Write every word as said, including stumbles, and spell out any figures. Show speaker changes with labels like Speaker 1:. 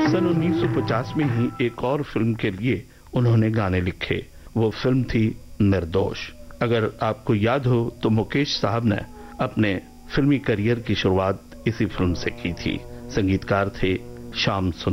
Speaker 1: सन उन्नीस सौ पचास में ही एक और फिल्म के लिए उन्होंने गाने लिखे। वो फिल्म थी निर्दोष। अगर आपको याद हो तो मुकेश साहब ने अपने फिल्मी करियर की शुरुआत इसी फिल्म से की थी। संगीतकार थे श्याम सुंदर।